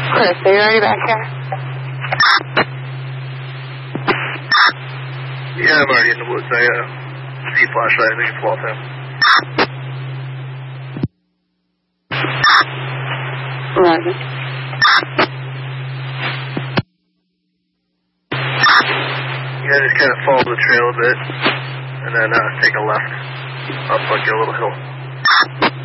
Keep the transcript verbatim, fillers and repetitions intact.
Chris, are you already back here? Yeah, I'm already in the woods. I uh, see a flashlight. I think it's Waltham. Roger. Yeah, just kind of follow the trail a bit, and then uh, take a left up like a little hill.